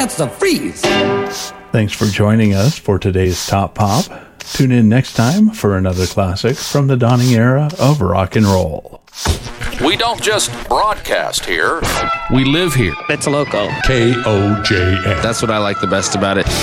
That's the freeze. Thanks for joining us for today's Top Pop. Tune in next time for another classic from the dawning era of rock and roll. We don't just broadcast here, we live here. It's local. KOJN. That's what I like the best about it.